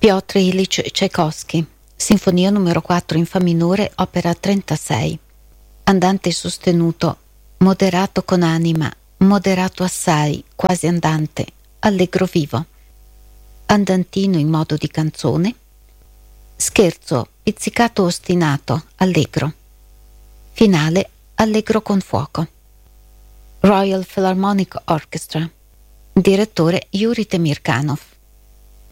Piotr Ilyich Čajkovskij, Sinfonia numero 4 in fa minore, opera 36. Andante sostenuto, moderato con anima, moderato assai, quasi andante, allegro vivo. Andantino in modo di canzone. Scherzo, pizzicato ostinato, allegro. Finale, allegro con fuoco. Royal Philharmonic Orchestra. Direttore Yuri Temirkanov.